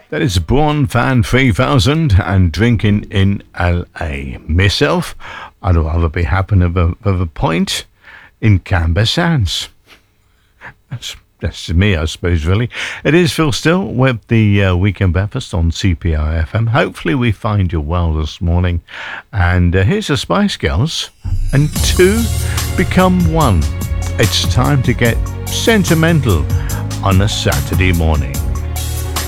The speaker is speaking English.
That is Born Fan 3000 and Drinking in LA. Myself, I'd rather be having of a point in Canberra Sands. That's me, I suppose, really. It is Phil Still with the Weekend Breakfast on CPR FM. Hopefully we find you well this morning. And here's the Spice Girls. And two become one. It's time to get sentimental on a Saturday morning.